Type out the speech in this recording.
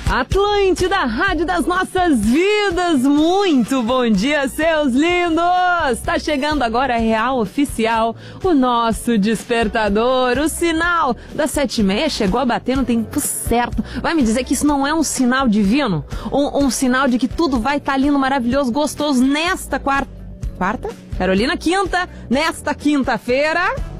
Atlântida, rádio das nossas vidas, muito bom dia, seus lindos! Tá chegando agora a Real Oficial, o nosso despertador, o sinal das 7h30 chegou a bater no tempo certo. Vai me dizer que isso não é um sinal divino? Um sinal de que tudo vai estar lindo, maravilhoso, gostoso nesta quarta? Carolina, nesta quinta-feira...